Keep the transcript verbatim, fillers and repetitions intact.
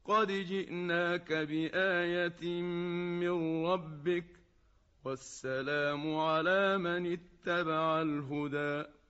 قد جئناك بآية من ربك والسلام على من اتبع الهدى.